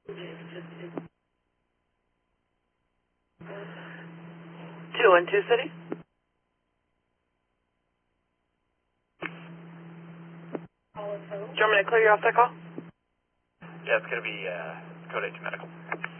212 City. Do you want me to clear you off that call? Yeah, it's going to be Code 8 to Medical.